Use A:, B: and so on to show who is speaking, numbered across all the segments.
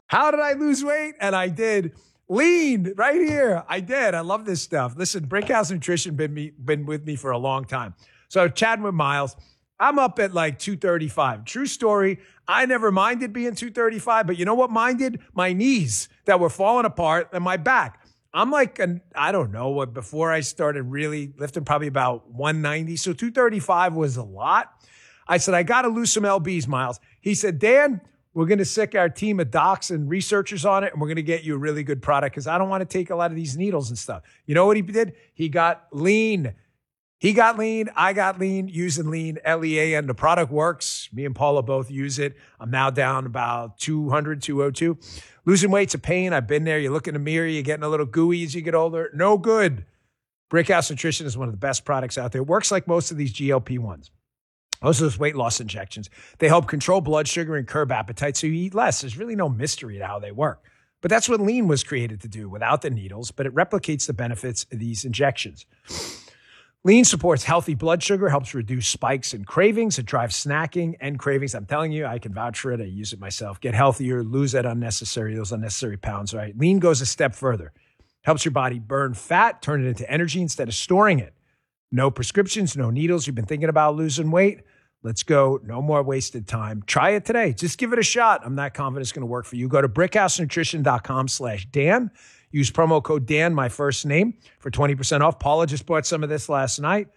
A: How did I lose weight? And I did. Lean right here. I did. I love this stuff. Listen, Brickhouse Nutrition been with me for a long time. So chatting with Miles, I'm up at like 235. True story. I never minded being 235, but you know what minded? My knees that were falling apart and my back. I'm like, I don't know, before I started really lifting, probably about 190. So 235 was a lot. I said, I got to lose some LBs, Miles. He said, Dan, we're going to sick our team of docs and researchers on it, and we're going to get you a really good product because I don't want to take a lot of these needles and stuff. You know what he did? He got lean. He got lean. I got lean using lean, LEAN. The product works. Me and Paula both use it. I'm now down about 200, 202. Losing weight's a pain. I've been there. You look in the mirror. You're getting a little gooey as you get older. No good. Brickhouse Nutrition is one of the best products out there. It works like most of these GLP-1s. Most of those weight loss injections. They help control blood sugar and curb appetite so you eat less. There's really no mystery to how they work. But that's what lean was created to do without the needles, but it replicates the benefits of these injections. Lean supports healthy blood sugar, helps reduce spikes and cravings. It drives snacking and cravings. I'm telling you, I can vouch for it. I use it myself. Get healthier, lose those unnecessary pounds, right? Lean goes a step further. Helps your body burn fat, turn it into energy instead of storing it. No prescriptions, no needles. You've been thinking about losing weight? Let's go. No more wasted time. Try it today. Just give it a shot. I'm not confident it's going to work for you. Go to brickhousenutrition.com/Dan. Use promo code Dan, my first name, for 20% off. Paula just bought some of this last night.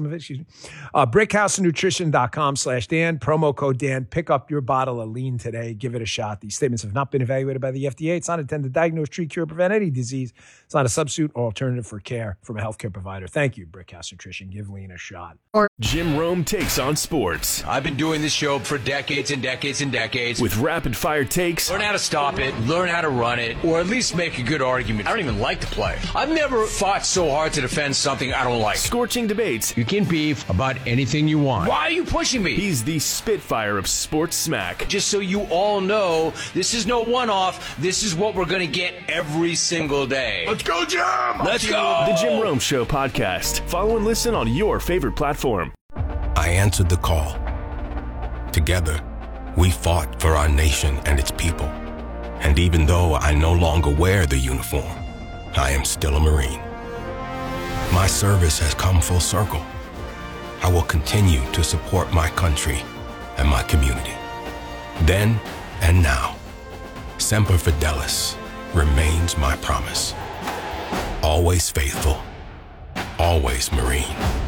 A: brickhousenutrition.com/Dan. Promo code Dan. Pick up your bottle of lean today. Give it a shot. These statements have not been evaluated by the FDA. It's not intended to diagnose, treat, cure, prevent any disease. It's not a substitute or alternative for care from a healthcare provider. Thank you, Brickhouse Nutrition. Give lean a shot.
B: Jim Rome takes on sports.
C: I've been doing this show for decades and decades and decades.
B: With rapid-fire takes.
C: Learn how to stop it, learn how to run it, or at least make a good argument. I don't even like the play. I've never fought so hard to defend something I don't like.
B: Scorching debates.
C: You can beef about anything you want. Why are you pushing me?
B: He's the Spitfire of sports smack.
C: Just so you all know, this is no one-off. This is what we're going to get every single day.
D: Let's go, Jim!
C: Let's go!
B: The Jim Rome Show podcast. Follow and listen on your favorite platform.
E: I answered the call. Together, we fought for our nation and its people. And even though I no longer wear the uniform, I am still a Marine. My service has come full circle. I will continue to support my country and my community. Then and now, Semper Fidelis remains my promise. Always faithful, always Marine.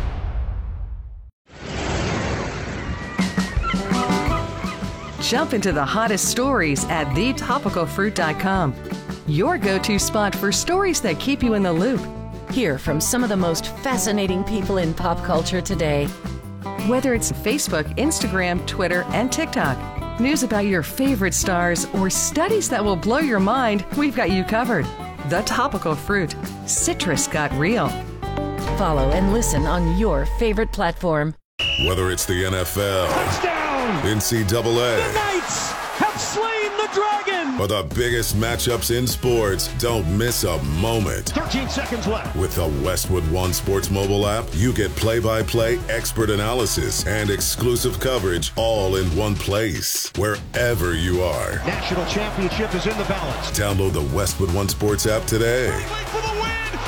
F: Jump into the hottest stories at thetopicalfruit.com. Your go-to spot for stories that keep you in the loop.
G: Hear from some of the most fascinating people in pop culture today.
F: Whether it's Facebook, Instagram, Twitter, and TikTok, news about your favorite stars, or studies that will blow your mind, we've got you covered. The Topical Fruit. Citrus got real.
G: Follow and listen on your favorite platform.
D: Whether it's the NFL,
H: touchdown,
D: NCAA,
H: the Knights have slain the dragon,
D: or the biggest matchups in sports, don't miss a moment.
H: 13 seconds left.
D: With the Westwood One Sports mobile app, you get play-by-play expert analysis and exclusive coverage all in one place, wherever you are.
H: National championship is in the balance.
D: Download the Westwood One Sports app today.
H: For the win!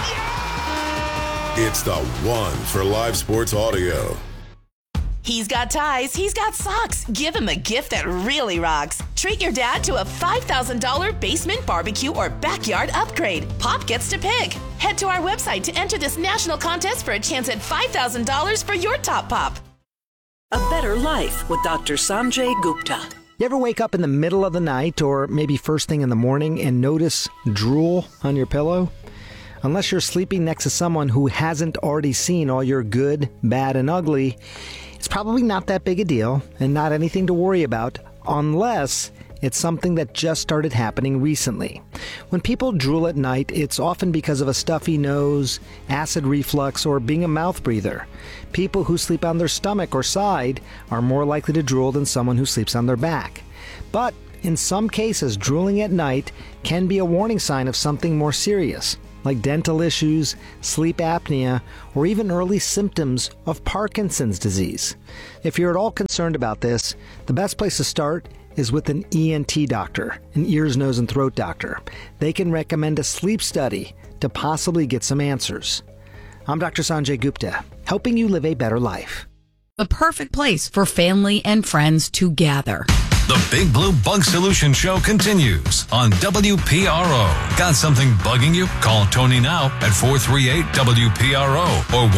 H: Yeah!
D: It's the one for live sports audio.
I: He's got ties, he's got socks. Give him a gift that really rocks. Treat your dad to a $5,000 basement barbecue or backyard upgrade. Pop gets to pick. Head to our website to enter this national contest for a chance at $5,000 for your top pop.
J: A better life with Dr. Sanjay Gupta.
K: You ever wake up in the middle of the night or maybe first thing in the morning and notice drool on your pillow? Unless you're sleeping next to someone who hasn't already seen all your good, bad, and ugly, it's probably not that big a deal and not anything to worry about unless it's something that just started happening recently. When people drool at night, it's often because of a stuffy nose, acid reflux, or being a mouth breather. People who sleep on their stomach or side are more likely to drool than someone who sleeps on their back. But in some cases, drooling at night can be a warning sign of something more serious, like dental issues, sleep apnea, or even early symptoms of Parkinson's disease. If you're at all concerned about this, the best place to start is with an ENT doctor, an ears, nose, and throat doctor. They can recommend a sleep study to possibly get some answers. I'm Dr. Sanjay Gupta, helping you live a better life.
L: The perfect place for family and friends to gather.
M: The Big Blue Bug Solution Show continues on WPRO. Got something bugging you? Call Tony now at 438-WPRO or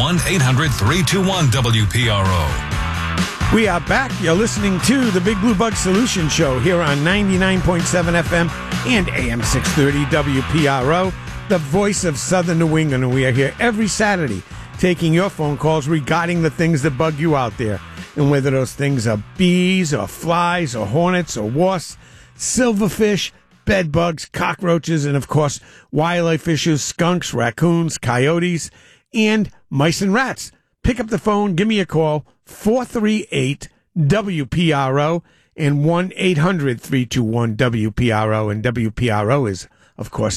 M: 1-800-321-WPRO.
N: We are back. You're listening to the Big Blue Bug Solution Show here on 99.7 FM and AM 630 WPRO, the voice of Southern New England. And we are here every Saturday taking your phone calls regarding the things that bug you out there. And whether those things are bees or flies or hornets or wasps, silverfish, bed bugs, cockroaches, and of course, wildlife issues, skunks, raccoons, coyotes, and mice and rats. Pick up the phone, give me a call, 438-WPRO and 1-800-321-WPRO. And WPRO is, of course,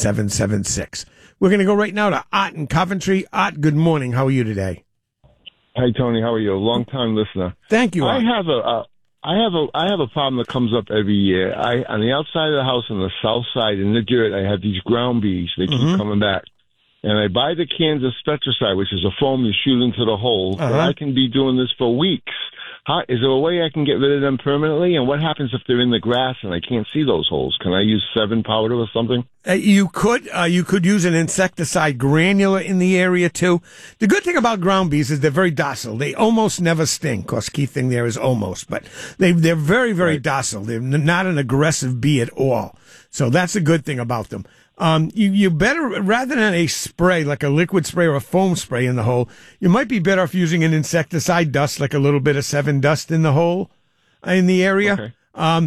N: 9776. We're going to go right now to Art in Coventry. Art, good morning. How are you today?
O: Hi, Tony. How are you? Long time listener.
N: Thank you.
O: I have a problem that comes up every year. On the outside of the house, on the south side in the dirt, I have these ground bees. They keep coming back, and I buy the cans of Spectracide, which is a foam you shoot into the hole. But I can be doing this for weeks. Is there a way I can get rid of them permanently? And what happens if they're in the grass and I can't see those holes? Can I use 7 powder or something?
N: You could use an insecticide granular in the area too. The good thing about ground bees is they're very docile. They almost never sting. Of course, key thing there is almost, but they're very, very docile. They're not an aggressive bee at all. So that's a good thing about them. You better, rather than a spray, like a liquid spray or a foam spray in the hole, you might be better off using an insecticide dust, like a little bit of 7 dust in the hole, in the area. Okay.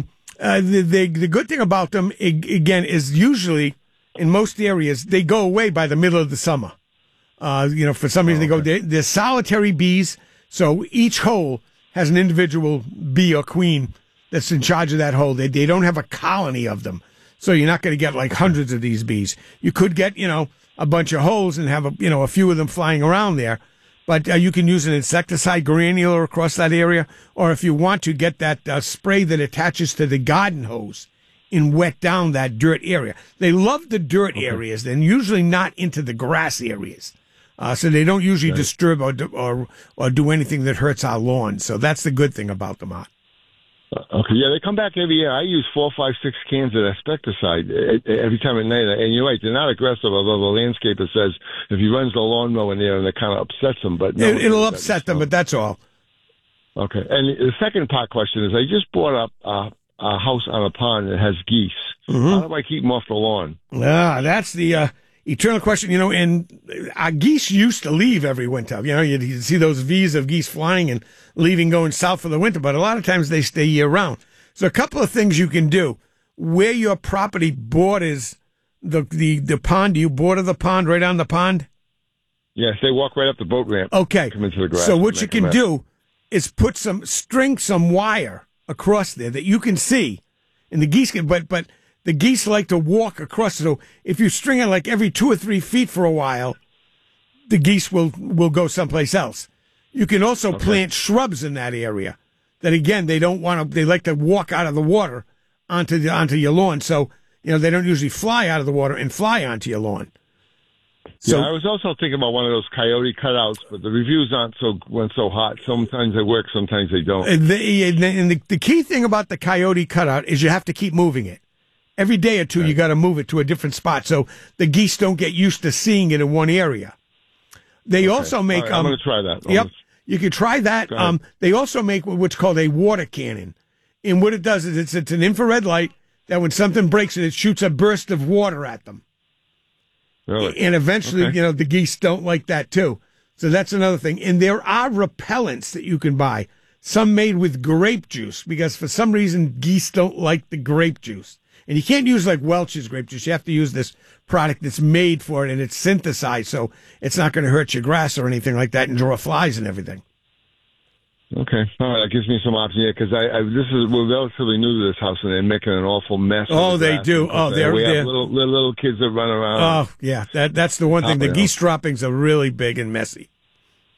N: The good thing about them, again, is usually, in most areas, they go away by the middle of the summer. For some reason, they're solitary bees, so each hole has an individual bee or queen that's in charge of that hole. They don't have a colony of them. So you're not going to get like hundreds of these bees. You could get, a bunch of holes and have a few of them flying around there. But you can use an insecticide granular across that area. Or if you want to, get that spray that attaches to the garden hose and wet down that dirt area. They love the dirt areas. They're usually not into the grass areas. So they don't usually disturb or do anything that hurts our lawn. So that's the good thing about them, Art.
O: Okay, yeah, they come back every year. I use 4, 5, 6 cans of insecticide every time at night. And you're right, they're not aggressive, although the landscaper says if he runs the lawnmower in there and it kind of upsets them. But no,
N: it'll upset them, but that's all.
O: Okay, and the second part question is I just bought up a house on a pond that has geese. How do I keep them off the lawn?
N: That's the eternal question, and our geese used to leave every winter. You'd see those V's of geese flying and leaving, going south for the winter, but a lot of times they stay year round. So a couple of things you can do. Where your property borders the pond, do you border the pond, right on the pond?
O: Yes, they walk right up the boat ramp.
N: Okay.
O: Come into the grass.
N: So what you can do is string some wire across there that you can see, and the geese can, but the geese like to walk across. So if you string it like every 2 or 3 feet for a while, the geese will go someplace else. You can also plant shrubs in that area that, again, they like to walk out of the water onto your lawn. So, they don't usually fly out of the water and fly onto your lawn. So
O: I was also thinking about one of those coyote cutouts, but the reviews weren't so hot. Sometimes they work, sometimes they don't.
N: And the key thing about the coyote cutout is you have to keep moving it. Every day or two, you got to move it to a different spot so the geese don't get used to seeing it in one area. They also make.
O: Right, I'm going to try that.
N: Yep, you can try that. They also make what's called a water cannon, and what it does is it's an infrared light that when something breaks it shoots a burst of water at them.
O: Really?
N: And eventually, the geese don't like that too. So that's another thing. And there are repellents that you can buy. Some made with grape juice because for some reason geese don't like the grape juice. And you can't use like Welch's grape juice. You have to use this product that's made for it, and it's synthesized, so it's not going to hurt your grass or anything like that and draw flies and everything.
O: Okay. All right, that gives me some options, because we're relatively new to this house, and they're making an awful mess.
N: Oh, they do. Oh,
O: we have little kids that run around.
N: Oh, yeah. That's the one thing. The geese droppings are really big and messy.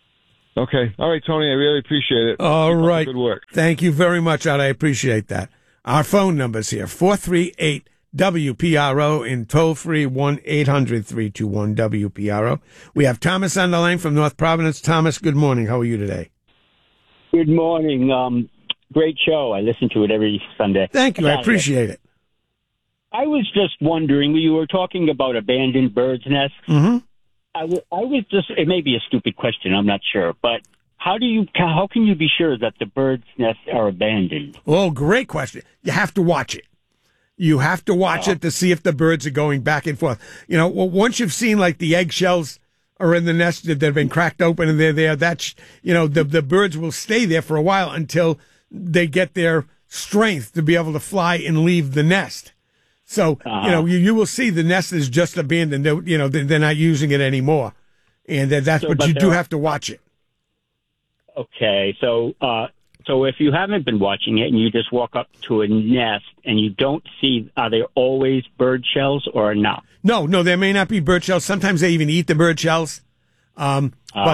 O: Okay. All right, Tony, I really appreciate it.
N: All right.
O: Good work.
N: Thank you very much, Art. I appreciate that. Our phone number's here, 438-WPRO and toll-free 1-800-321-WPRO. We have Thomas on the line from North Providence. Thomas, good morning. How are you today?
P: Good morning. Great show. I listen to it every Sunday.
N: Thank you. I appreciate it.
P: I was just wondering, you were talking about abandoned birds' nests.
N: Mm-hmm.
P: I was just, it may be a stupid question, I'm not sure, but how can you be sure that the birds' nests are abandoned?
N: Oh, great question. You have to watch it. You have to watch it to see if the birds are going back and forth. Once you've seen like the eggshells are in the nest that have been cracked open and they're there, that's, the birds will stay there for a while until they get their strength to be able to fly and leave the nest. So, you will see the nest is just abandoned. They're not using it anymore. And but you do have to watch it.
P: Okay. So if you haven't been watching it and you just walk up to a nest and you don't see, are there always bird shells or not?
N: No, there may not be bird shells. Sometimes they even eat the bird shells. But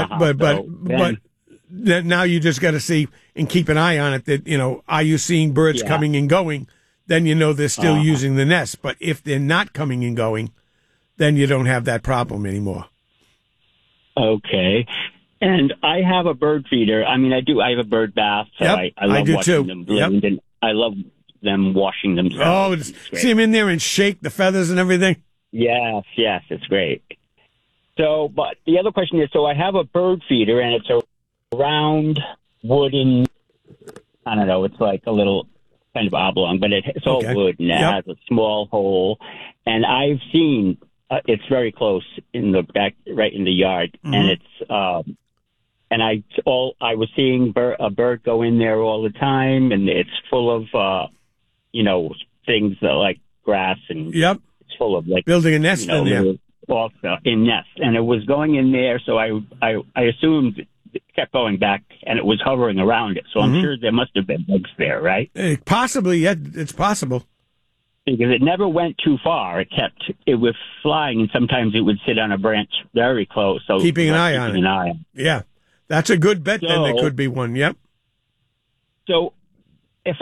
N: now you just got to see and keep an eye on it that, are you seeing birds coming and going? Then they're still using the nest. But if they're not coming and going, then you don't have that problem anymore.
P: Okay. And I have a bird feeder. I mean, I have a bird bath. So
N: yep,
P: I love watching
N: too.
P: them bleed. And I love them washing themselves.
N: Oh, see them in there and shake the feathers and everything?
P: Yes, it's great. So, but the other question is, I have a bird feeder and it's a round wooden, I don't know, it's like a little kind of oblong, but it's all wood and it has a small hole. And I've seen it's very close in the back, right in the yard, and it's and I was seeing a bird go in there all the time, and it's full of things that like grass and it's full of like
N: building a nest in there.
P: Also in nests, and it was going in there, so I assumed it kept going back, and it was hovering around it. So I'm sure there must have been bugs there, right?
N: Possibly, yeah, it's possible.
P: Because it never went too far. It was flying, and sometimes it would sit on a branch very close. So
N: keeping an eye on it. Yeah, that's a good bet. Then there could be one. Yep.
P: So if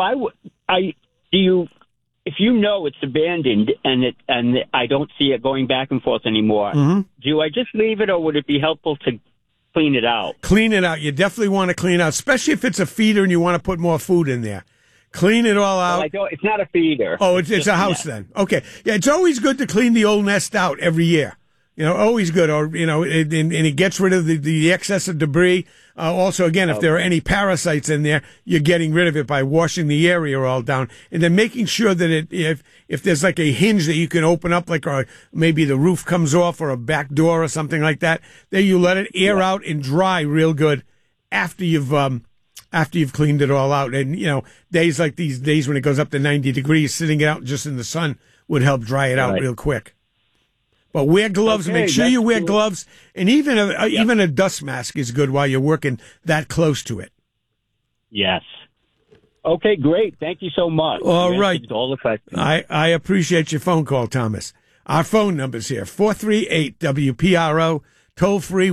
P: if you know it's abandoned and I don't see it going back and forth anymore, do I just leave it, or would it be helpful to clean it out?
N: Clean it out. You definitely want to clean it out, especially if it's a feeder and you want to put more food in there. Clean it all out.
P: Well, it's not a feeder.
N: Oh, it's a house then. Okay. Yeah, it's always good to clean the old nest out every year. Always good. Or, and it gets rid of the excess of debris. Also, again, if there are any parasites in there, you're getting rid of it by washing the area all down. And then making sure that if there's like a hinge that you can open up, like, or maybe the roof comes off or a back door or something like that, then you let it air out and dry real good after you've cleaned it all out. And, days like these days when it goes up to 90 degrees, sitting it out just in the sun would help dry it out real quick. But wear gloves. Make sure you wear gloves. And even a dust mask is good while you're working that close to it.
P: Yes. Okay, great. Thank you so much.
N: All right.
P: All the questions.
N: I appreciate your phone call, Thomas. Our phone number's here, 438-WPRO. Toll free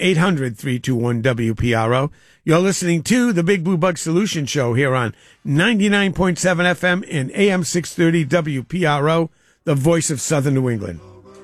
N: 1-800-321-WPRO. You're listening to the Big Blue Bug Solution Show here on 99.7 FM and AM 630 WPRO, the voice of Southern New England.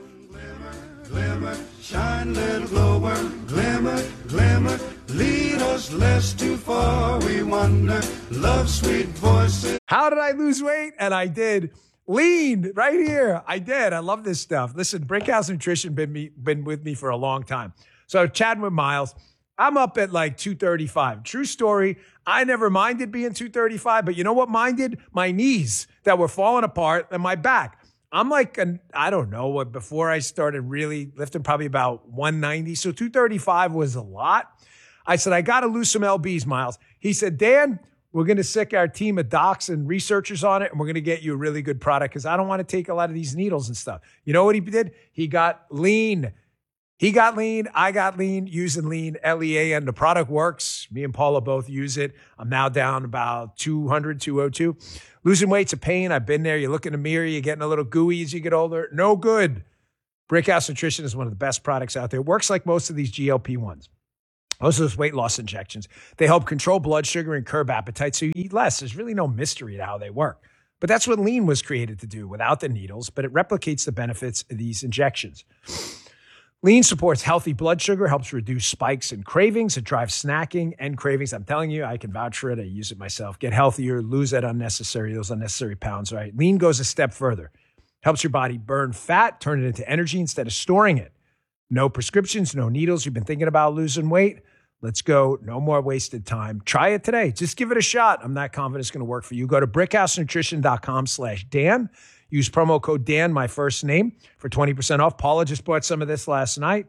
Q: Glimmer, shine, little glowworm, glimmer, glimmer, lead us less too far, we wander, love sweet voices.
A: How did I lose weight? And I did. Lean right here. I did. I love this stuff. Listen, Brickhouse Nutrition been with me for a long time. So chatting with Miles, I'm up at like 235. True story. I never minded being 235, but you know what minded? My knees that were falling apart and my back. I'm like, I don't know, before I started really lifting, probably about 190. So 235 was a lot. I said, I got to lose some lbs, Miles. He said, Dan, we're going to sick our team of docs and researchers on it, and we're going to get you a really good product because I don't want to take a lot of these needles and stuff. You know what he did? He got lean. He got lean. I got lean, using lean, L-E-A-N. The product works. Me and Paula both use it. I'm now down about 200, 202. Losing weight's a pain. I've been there. You look in the mirror, you're getting a little gooey as you get older. No good. Brickhouse Nutrition is one of the best products out there. It works like most of these GLP-1s. Most of those weight loss injections. They help control blood sugar and curb appetite so you eat less. There's really no mystery to how they work. But that's what lean was created to do without the needles, but it replicates the benefits of these injections. Lean supports healthy blood sugar, helps reduce spikes and cravings. It drives snacking and cravings. I'm telling you, I can vouch for it. I use it myself. Get healthier, lose those unnecessary pounds, right? Lean goes a step further. Helps your body burn fat, turn it into energy instead of storing it. No prescriptions, no needles. You've been thinking about losing weight? Let's go. No more wasted time. Try it today. Just give it a shot. I'm not confident it's going to work for you. Go to brickhousenutrition.com/Dan. Use promo code Dan, my first name, for 20% off. Paula just bought some of this last night.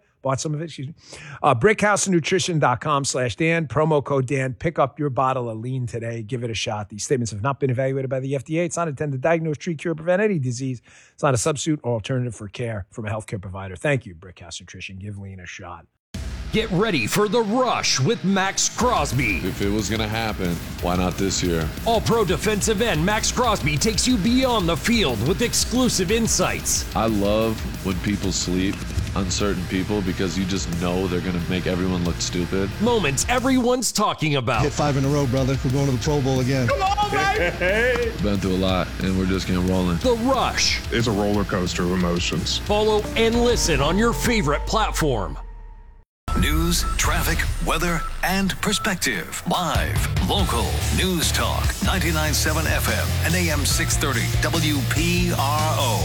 A: brickhousenutrition.com/Dan. Promo code Dan. Pick up your bottle of lean today. Give it a shot. These statements have not been evaluated by the FDA. It's not intended to diagnose, treat, cure, prevent any disease. It's not a substitute or alternative for care from a healthcare provider. Thank you, Brickhouse Nutrition. Give lean a shot.
R: Get ready for The Rush with Max Crosby.
S: If it was going to happen, why not this year?
R: All-pro defensive end Max Crosby takes you beyond the field with exclusive insights.
S: I love when people sleep on certain people because you just know they're going to make everyone look stupid.
R: Moments everyone's talking about.
T: Hit 5 in a row, brother. We're going to the Pro Bowl again.
R: Come on, baby!
S: Been through a lot, and we're just getting rolling.
R: The Rush.
U: It's a roller coaster of emotions.
R: Follow and listen on your favorite platform.
M: News, traffic, weather, and perspective. Live, local, news talk, 99.7 FM and AM 630 WPRO.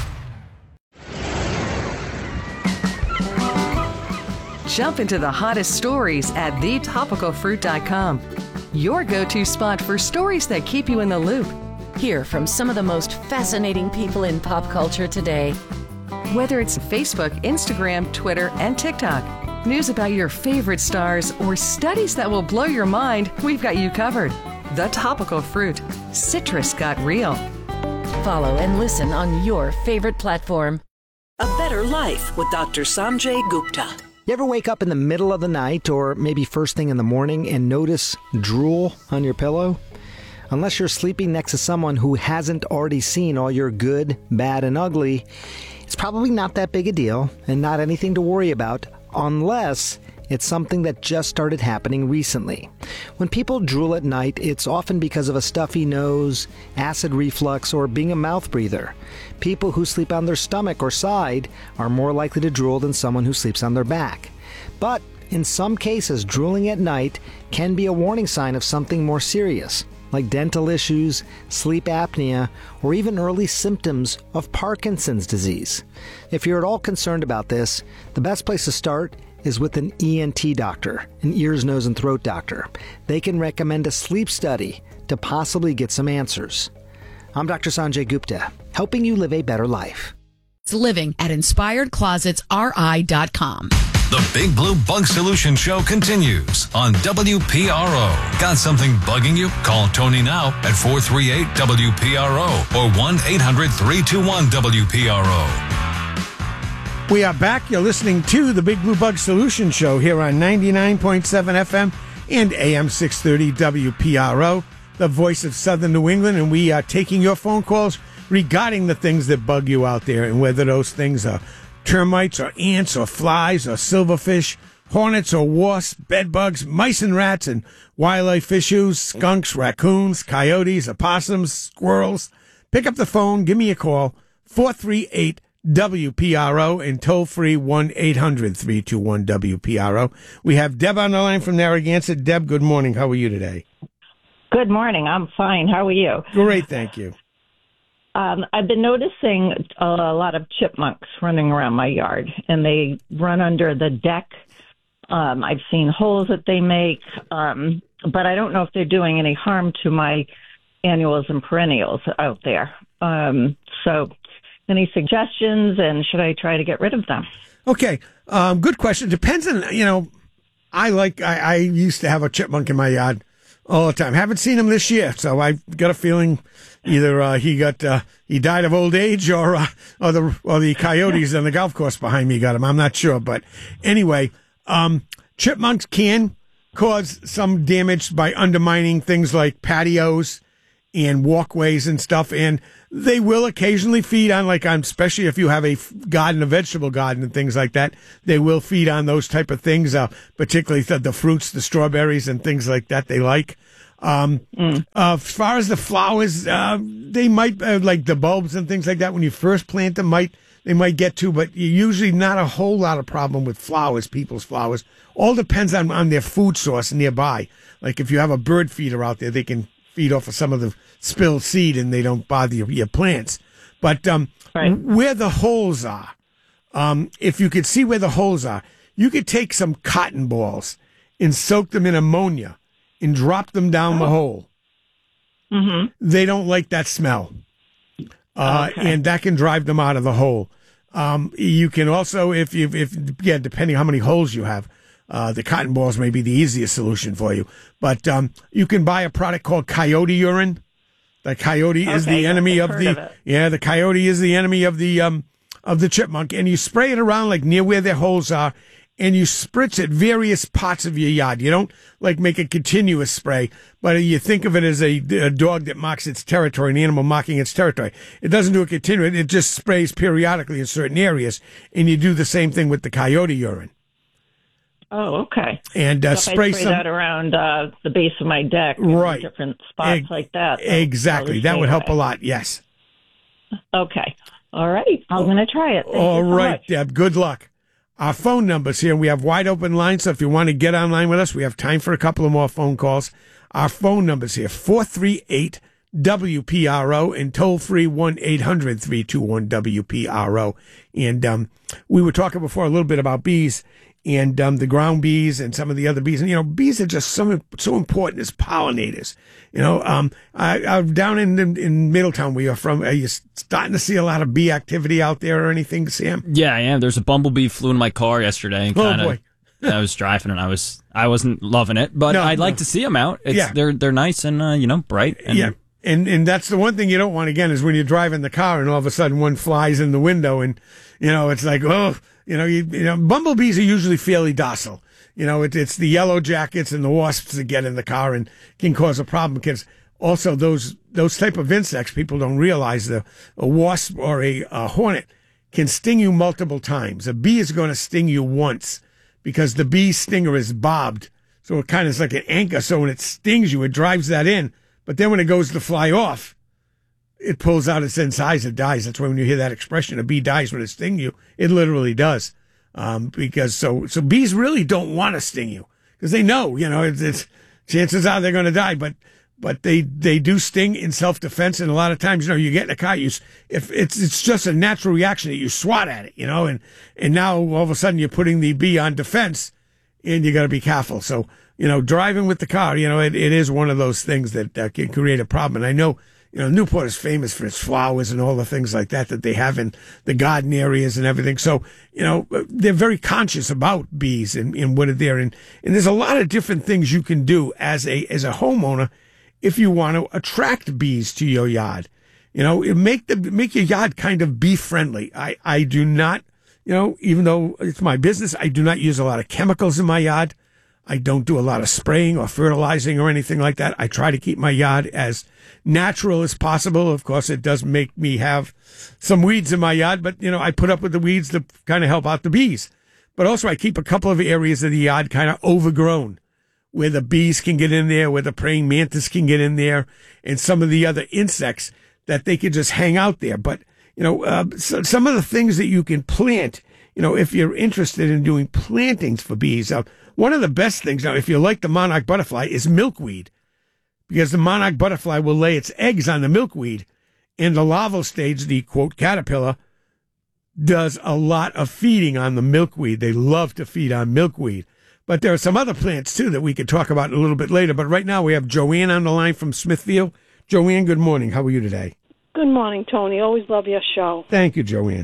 F: Jump into the hottest stories at thetopicalfruit.com. Your go-to spot for stories that keep you in the loop.
G: Hear from some of the most fascinating people in pop culture today.
F: Whether it's Facebook, Instagram, Twitter, and TikTok. News about your favorite stars or studies that will blow your mind, we've got you covered. The Topical Fruit. Citrus got real.
G: Follow and listen on your favorite platform.
J: A Better Life with Dr. Sanjay Gupta.
K: You ever wake up in the middle of the night or maybe first thing in the morning and notice drool on your pillow? Unless you're sleeping next to someone who hasn't already seen all your good, bad, and ugly, it's probably not that big a deal and not anything to worry about. Unless it's something that just started happening recently. When people drool at night, it's often because of a stuffy nose, acid reflux, or being a mouth breather. People who sleep on their stomach or side are more likely to drool than someone who sleeps on their back. But in some cases, drooling at night can be a warning sign of something more serious, like dental issues, sleep apnea, or even early symptoms of Parkinson's disease. If you're at all concerned about this, the best place to start is with an ENT doctor, an ears, nose, and throat doctor. They can recommend a sleep study to possibly get some answers. I'm Dr. Sanjay Gupta, helping you live a better life.
L: It's living at inspiredclosetsri.com.
M: The Big Blue Bug Solution Show continues on WPRO. Got something bugging you? Call Tony now at 438-WPRO or 1-800-321-WPRO.
N: We are back. You're listening to the Big Blue Bug Solution Show here on 99.7 FM and AM 630 WPRO, the voice of Southern New England, and we are taking your phone calls regarding the things that bug you out there and whether those things are termites or ants or flies or silverfish, hornets or wasps, bed bugs, mice and rats, and wildlife issues, skunks, raccoons, coyotes, opossums, squirrels. Pick up the phone, give me a call, 438-WPRO, and toll-free 1-800-321-WPRO. We have Deb on the line from Narragansett. Deb, good morning. How are you today?
V: Good morning. I'm fine. How are you?
N: Great, thank you.
V: I've been noticing a lot of chipmunks running around my yard, and they run under the deck. I've seen holes that they make, but I don't know if they're doing any harm to my annuals and perennials out there. So any suggestions, and should I try to get rid of them?
N: Okay, good question. Depends on, I used to have a chipmunk in my yard all the time. Haven't seen him this year, so I've got a feeling either he died of old age or the coyotes on the golf course behind me got him. I'm not sure, but anyway, chipmunks can cause some damage by undermining things like patios and walkways and stuff, and they will occasionally feed on, especially if you have a garden, a vegetable garden and things like that, they will feed on those type of things, particularly the fruits, the strawberries and things like that they like. As far as the flowers, they might, like the bulbs and things like that, when you first plant them, they might get to, but usually not a whole lot of problem with flowers, people's flowers. All depends on their food source nearby. Like if you have a bird feeder out there, they can feed off of some of the spilled seed and they don't bother your plants. But where the holes are, if you could see where the holes are, you could take some cotton balls and soak them in ammonia and drop them down the hole. Mm-hmm. They don't like that smell. And that can drive them out of the hole. You can also, depending how many holes you have, the cotton balls may be the easiest solution for you. But you can buy a product called coyote urine. The coyote is the enemy of the coyote is the enemy of the chipmunk, and you spray it around like near where their holes are, and you spritz at various parts of your yard. You don't like make a continuous spray, but you think of it as a dog that marks its territory, an animal marking its territory. It doesn't do a continuous, it just sprays periodically in certain areas, and you do the same thing with the coyote urine.
V: Oh, okay.
N: And
V: so
N: spray
V: that around the base of my deck,
N: right?
V: Different spots like that.
N: Exactly, that would help a lot. Yes.
V: Okay. All right. I'm going to try it. Thank
N: All
V: you so
N: right,
V: much.
N: Deb. Good luck. Our phone number's here. We have wide open lines, so if you want to get online with us, we have time for a couple of more phone calls. Our phone number's here, 438-WPRO, and toll-free 1-800-321-WPRO. And we were talking before a little bit about bees and the ground bees and some of the other bees. And, bees are just so important as pollinators. I'm down in Middletown where you're from. Are you starting to see a lot of bee activity out there or anything, Sam?
B: Yeah, I am. There's a bumblebee flew in my car yesterday. And
N: boy.
B: I was driving and I wasn't loving it, but I'd like to see them out. They're nice and, bright. And,
N: yeah. And that's the one thing you don't want, again, is when you're driving the car and all of a sudden one flies in the window and, it's like, oh, bumblebees are usually fairly docile. It's the yellow jackets and the wasps that get in the car and can cause a problem because also those type of insects, people don't realize a wasp or a hornet can sting you multiple times. A bee is going to sting you once because the bee stinger is bobbed. So it kind of is like an anchor. So when it stings you, it drives that in. But then when it goes to fly off, it pulls out its insides, it dies. That's why when you hear that expression, a bee dies when it stings you, it literally does. Because so bees really don't want to sting you because they know, it's chances are they're going to die, but they do sting in self-defense. And a lot of times, you get in a car, if it's just a natural reaction that you swat at it, and now all of a sudden you're putting the bee on defense and you got to be careful. So, driving with the car, it is one of those things that can create a problem. And I know, Newport is famous for its flowers and all the things like that they have in the garden areas and everything. So, they're very conscious about bees and what are there. And there's a lot of different things you can do as a homeowner if you want to attract bees to your yard. Make your yard kind of bee friendly. I do not, even though it's my business, I do not use a lot of chemicals in my yard. I don't do a lot of spraying or fertilizing or anything like that. I try to keep my yard as natural as possible. Of course, it does make me have some weeds in my yard, but, I put up with the weeds to kind of help out the bees. But also I keep a couple of areas of the yard kind of overgrown where the bees can get in there, where the praying mantis can get in there, and some of the other insects that they could just hang out there. But, some of the things that you can plant, if you're interested in doing plantings for bees, one of the best things, now, if you like the monarch butterfly, is milkweed, because the monarch butterfly will lay its eggs on the milkweed. In the larval stage, the, quote, caterpillar does a lot of feeding on the milkweed. They love to feed on milkweed. But there are some other plants, too, that we could talk about a little bit later. But right now we have Joanne on the line from Smithfield. Joanne, good morning. How are you today?
C: Good morning, Tony. Always love your show.
N: Thank you, Joanne.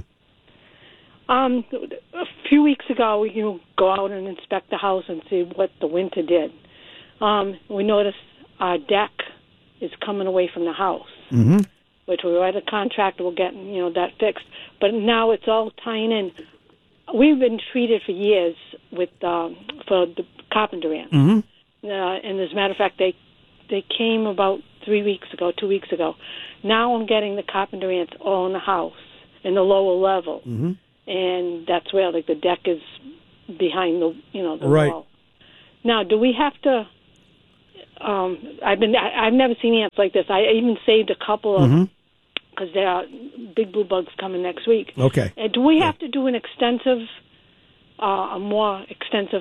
C: A few weeks ago, you go out and inspect the house and see what the winter did. We noticed our deck is coming away from the house, which we write a contract, we'll get that fixed. But now it's all tying in. We've been treated for years with for the carpenter ants. And as a matter of fact, they came about 2 weeks ago. Now I'm getting the carpenter ants all in the house in the lower level. And that's where, like, the deck is behind the, the
N: right.
C: wall. Now, do we have to I've never seen ants like this. I even saved a couple of, because there are big blue bugs coming next week.
N: Okay.
C: Do we have to do a more extensive,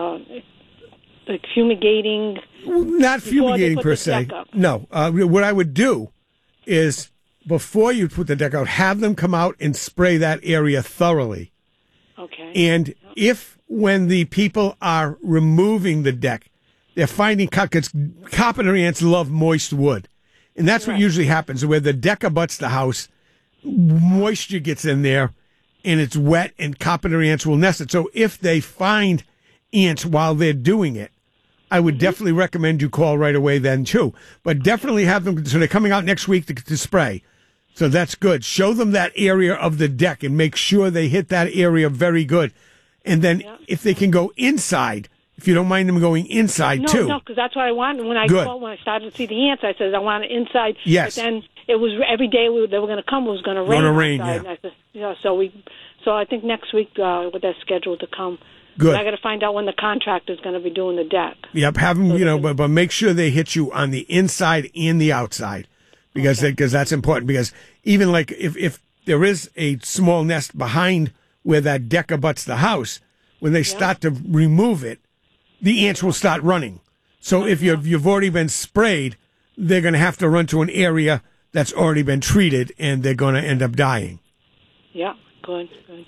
C: like fumigating?
N: Not fumigating per se. No. What I would do is, before you put the deck out, have them come out and spray that area thoroughly.
C: Okay.
N: And if, when the people are removing the deck, they're finding, because carpenter ants love moist wood. And that's what usually happens. Where the deck abuts the house, moisture gets in there, and it's wet, and carpenter ants will nest it. So if they find ants while they're doing it, I would definitely recommend you call right away then, too. But definitely have them, so they're coming out next week to spray. So that's good. Show them that area of the deck and make sure they hit that area very good. And then if they can go inside, if you don't mind them going inside, too.
C: No, because that's what I want. When I started to see the ants, I said, I want it inside.
N: Yes.
C: But then it was every day they were going to come, it was going to rain.
N: Going to rain,
C: outside. And I said, so I think next week, with that scheduled to come.
N: Good.
C: I got to find out when the contractor is going to be doing the deck.
N: Yep, have them, but make sure they hit you on the inside and the outside, because that's important. Because even like if there is a small nest behind where that deck abuts the house, when they start to remove it, the ants will start running. So if you've already been sprayed, they're going to have to run to an area that's already been treated, and they're going to end up dying.
C: Yeah, good.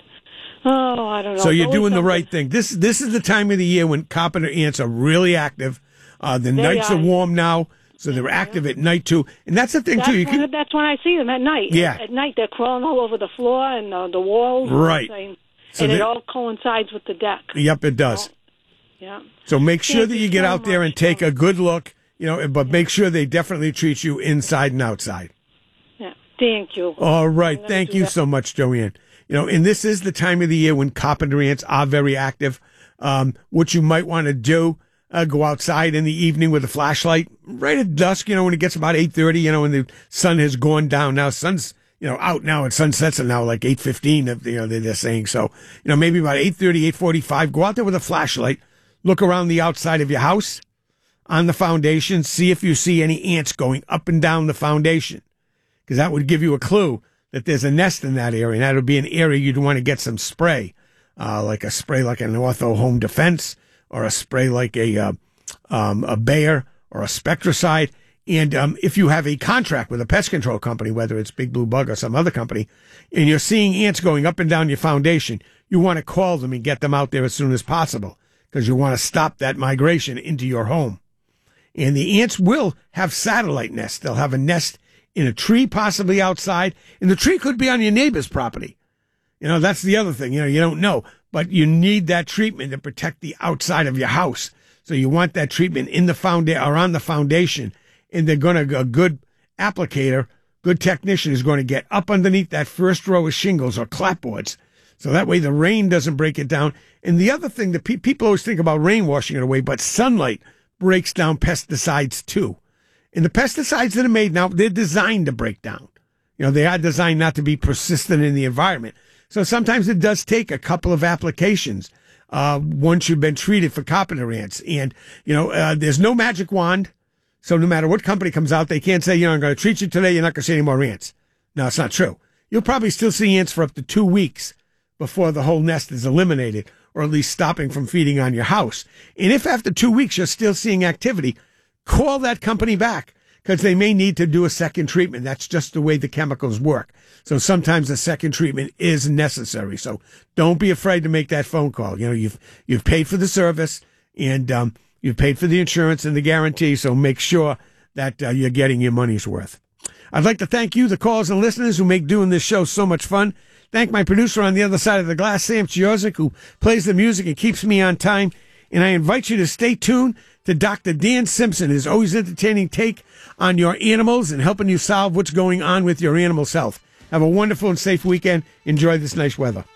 C: Oh, I don't know.
N: So you're doing the right thing. This is the time of the year when carpenter ants are really active. The nights are warm now, so they're active at night too. And that's the thing too.
C: That's when I see them at night.
N: Yeah.
C: At night they're crawling all over the floor and the walls.
N: Right.
C: And it all coincides with the deck.
N: Yep, it does.
C: Yeah.
N: So make sure that you get out there and take a good look. But make sure they definitely treat you inside and outside.
C: Yeah. Thank you.
N: All right. Thank you so much, Joanne. And this is the time of the year when carpenter ants are very active. What you might want to do, go outside in the evening with a flashlight right at dusk, when it gets about 8:30, when the sun has gone down. Now, sun's, out now, and sun sets at now like 8:15, they're saying. So, maybe about 8:30, 8:45, go out there with a flashlight, look around the outside of your house, on the foundation, see if you see any ants going up and down the foundation, because that would give you a clue that there's a nest in that area, and that would be an area you'd want to get some spray, like a spray like an Ortho Home Defense, or a spray like a Bayer or a Spectracide. And if you have a contract with a pest control company, whether it's Big Blue Bug or some other company, and you're seeing ants going up and down your foundation, you want to call them and get them out there as soon as possible, because you want to stop that migration into your home. And the ants will have satellite nests. They'll have a nest in a tree, possibly outside, and the tree could be on your neighbor's property. That's the other thing. You don't know, but you need that treatment to protect the outside of your house. So you want that treatment in the or on the foundation, and a good applicator, good technician is going to get up underneath that first row of shingles or clapboards, so that way the rain doesn't break it down. And the other thing that people always think about rain washing it away, but sunlight breaks down pesticides too. And the pesticides that are made now, they're designed to break down. They are designed not to be persistent in the environment. So sometimes it does take a couple of applications once you've been treated for carpenter ants. And, there's no magic wand. So no matter what company comes out, they can't say, I'm going to treat you today, you're not going to see any more ants. No, it's not true. You'll probably still see ants for up to 2 weeks before the whole nest is eliminated, or at least stopping from feeding on your house. And if after 2 weeks you're still seeing activity, call that company back, because they may need to do a second treatment. That's just the way the chemicals work. So sometimes a second treatment is necessary. So don't be afraid to make that phone call. You've paid for the service, and you've paid for the insurance and the guarantee. So make sure that you're getting your money's worth. I'd like to thank you, the callers and listeners, who make doing this show so much fun. Thank my producer on the other side of the glass, Sam Chiorzik, who plays the music and keeps me on time. And I invite you to stay tuned to Dr. Dan Simpson, his always entertaining take on your animals and helping you solve what's going on with your animal's health. Have a wonderful and safe weekend. Enjoy this nice weather.